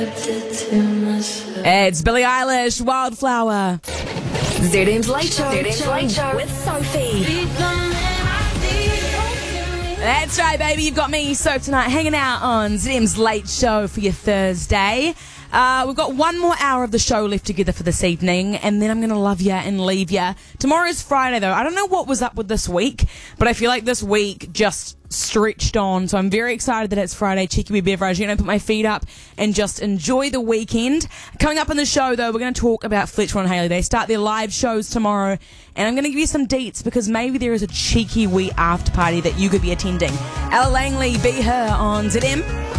It's Billie Eilish, Wildflower. ZM's Late Show. ZM's Late Show with Sophie. That's right, baby. You've got me, Soph, tonight, hanging out on ZM's Late Show for your Thursday. We've got one more hour of the show left together for this evening, and then I'm going to love ya and leave ya. Tomorrow's Friday, though. I don't know what was up with this week, but I feel like this week just stretched on, so I'm very excited that it's Friday. Cheeky wee beverage. I'm going to put my feet up and just enjoy the weekend. Coming up on the show, though, we're going to talk about Fletcher and Hayley. They start their live shows tomorrow, and I'm going to give you some deets because maybe there is a cheeky wee after party that you could be attending. Ella Langley, Be Her on ZM.